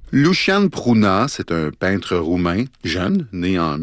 Lucian Pruna, c'est un peintre roumain, jeune, né en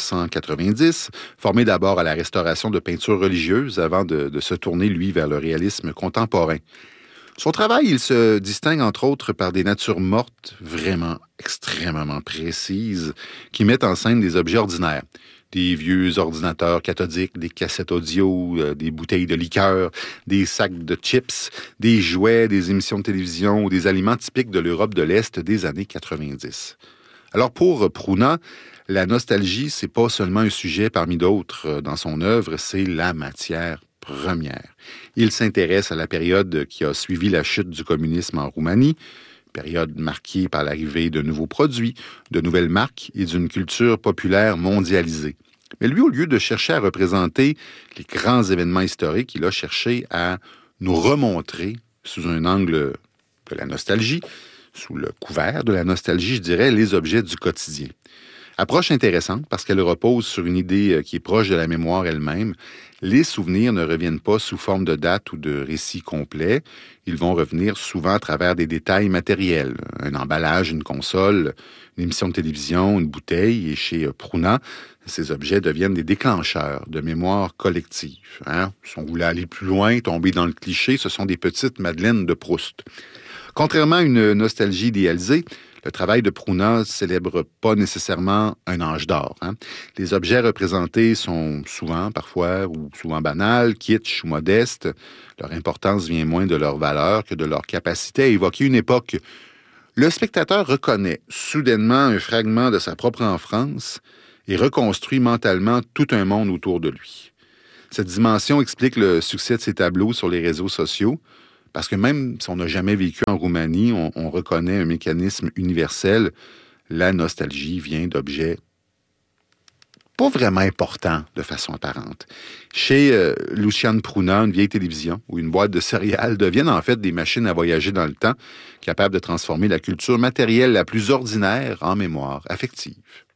1990, formé d'abord à la restauration de peintures religieuses avant de se tourner, lui, vers le réalisme contemporain. Son travail, il se distingue entre autres par des natures mortes vraiment extrêmement précises qui mettent en scène des objets ordinaires. Des vieux ordinateurs cathodiques, des cassettes audio, des bouteilles de liqueur, des sacs de chips, des jouets, des émissions de télévision ou des aliments typiques de l'Europe de l'Est des années 90. Alors pour Pruna, la nostalgie, c'est pas seulement un sujet parmi d'autres dans son œuvre, c'est la matière première. Il s'intéresse à la période qui a suivi la chute du communisme en Roumanie, période marquée par l'arrivée de nouveaux produits, de nouvelles marques et d'une culture populaire mondialisée. Mais lui, au lieu de chercher à représenter les grands événements historiques, il a cherché à nous remontrer, sous un angle de la nostalgie, sous le couvert de la nostalgie, je dirais, les objets du quotidien. Approche intéressante parce qu'elle repose sur une idée qui est proche de la mémoire elle-même. Les souvenirs ne reviennent pas sous forme de date ou de récit complet. Ils vont revenir souvent à travers des détails matériels. Un emballage, une console, une émission de télévision, une bouteille. Et chez Pruna, ces objets deviennent des déclencheurs de mémoire collective. Si on voulait aller plus loin, tomber dans le cliché, ce sont des petites madeleines de Proust. Contrairement à une nostalgie idéalisée, le travail de Pruna ne célèbre pas nécessairement un âge d'or. Les objets représentés sont parfois banals, kitsch ou modestes. Leur importance vient moins de leur valeur que de leur capacité à évoquer une époque. Le spectateur reconnaît soudainement un fragment de sa propre enfance et reconstruit mentalement tout un monde autour de lui. Cette dimension explique le succès de ces tableaux sur les réseaux sociaux. Parce que même si on n'a jamais vécu en Roumanie, on reconnaît un mécanisme universel. La nostalgie vient d'objets pas vraiment importants de façon apparente. Chez Lucian Pruna, une vieille télévision ou une boîte de céréales deviennent en fait des machines à voyager dans le temps, capables de transformer la culture matérielle la plus ordinaire en mémoire affective.